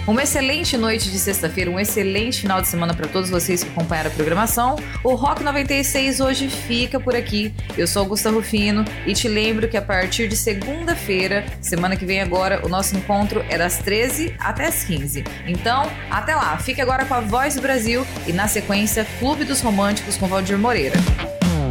Uma excelente noite de sexta-feira, um excelente final de semana para todos vocês que acompanharam a programação. O Rock 96 hoje fica por aqui. Eu sou Augusta Rufino e te lembro que a partir de segunda-feira, semana que vem agora, o nosso encontro é das 13 até as 15. Então, até lá. Fique agora com a Voz do Brasil e, na sequência, Clube dos Românticos com Valdir Moreira.